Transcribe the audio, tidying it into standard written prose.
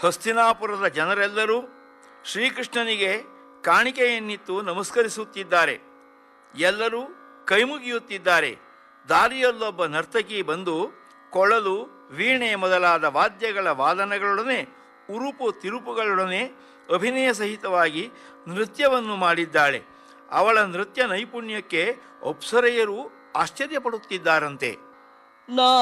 ಹಸ್ತಿನಾಪುರದ ಜನರೆಲ್ಲರೂ ಶ್ರೀಕೃಷ್ಣನಿಗೆ ಕಾಣಿಕೆಯನ್ನಿತ್ತು ನಮಸ್ಕರಿಸುತ್ತಿದ್ದಾರೆ. ಎಲ್ಲರೂ ಕೈಮುಗಿಯುತ್ತಿದ್ದಾರೆ. ದಾರಿಯಲ್ಲೊಬ್ಬ ನರ್ತಕಿ ಬಂದು ಕೊಳಲು, ವೀಣೆ ಮೊದಲಾದ ವಾದ್ಯಗಳ ವಾದನಗಳೊಡನೆ ಉರುಪು ತಿರುಪುಗಳೊಡನೆ ಅಭಿನಯ ಸಹಿತವಾಗಿ ನೃತ್ಯವನ್ನು ಮಾಡಿದ್ದಾಳೆ. ಅವಳ ನೃತ್ಯ ನೈಪುಣ್ಯಕ್ಕೆ ಅಪ್ಸರೆಯರು ಆಶ್ಚರ್ಯಪಡುತ್ತಿದ್ದಾರಂತೆ.